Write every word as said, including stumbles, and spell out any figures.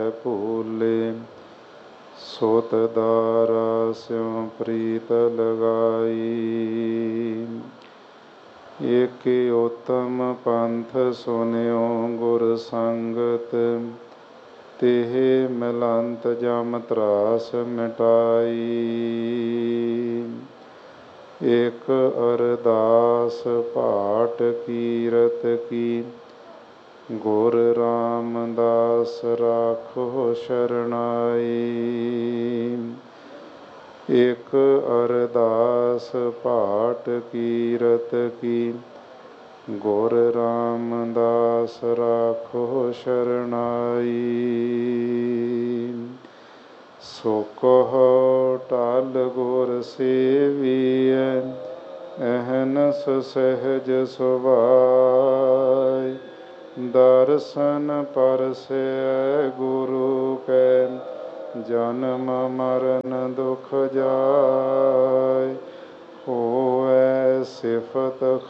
ਭੂਲੇ ਸੋਤ ਦਾਰਾ ਸਿਉ ਪ੍ਰੀਤ ਲਗਾਈ। ਏਕ ਉਤਮ ਪੰਥ ਸੁਨਿਓ ਗੁਰ ਸੰਗਤ, ਤਿਹ ਮਿਲੰਤ ਜਮ ਤਰਾਸ ਮਿਟਾਈ। ਇਕ ਅਰਦਾਸ ਭਾਟ ਕੀਰਤ ਕੀ, ਗੁਰ ਰਾਮਦਾਸ ਰਾਖੋ ਸ਼ਰਨਾਈ। ਇਕ ਅਰਦਾਸ ਭਾਟ ਕੀਰਤ ਕੀ, ਗੁਰ ਰਾਮਦਾਸ ਰਾਖੋ ਸ਼ਰਨਾਈ। ਸੋ ਕਹੋ ਟਲ ਗੁਰ ਸੇਵੀਐ, ਅਹਨਸ ਸਹਿਜ ਸੁਭਾਇ। ਦਰਸ਼ਨ ਪਰਸੈ ਗੁਰੂ ਕੈ, ਜਨਮ ਮਰਨ ਦੁਖ ਜਾਇ। ਹੋਵੈ ਸਿਫਤ